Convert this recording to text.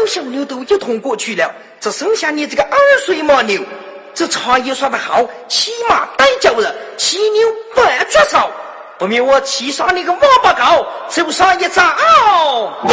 小牛都已经通过去了，只剩下你这个2岁马牛。这场也耍得好，骑马逮脚了，骑牛半绝少，不免我骑上你个王八羔，走上一遭。